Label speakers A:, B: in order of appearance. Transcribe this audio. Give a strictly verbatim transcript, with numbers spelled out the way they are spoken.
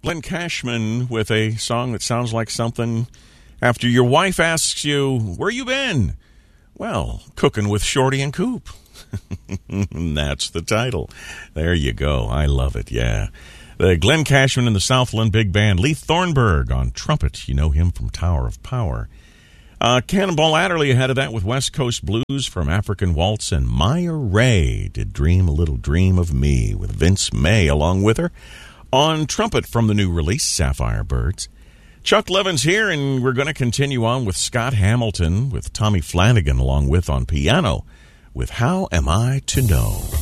A: Glenn Cashman with a song that sounds like something after your wife asks you, where you been? Well, cooking with Shorty and Coop. That's the title. There you go. I love it, yeah. The Glenn Cashman and the Southland Big Band. Lee Thornburg on trumpet. You know him from Tower of Power. Uh, Cannonball Adderley ahead of that with West Coast Blues from African Waltz. And Maya Ray did Dream a Little Dream of Me with Vince May along with her on trumpet from the new release, Sapphire Birds. Chuck Levin's here, and we're going to continue on with Scott Hamilton with Tommy Flanagan along with on piano with How Am I to Know?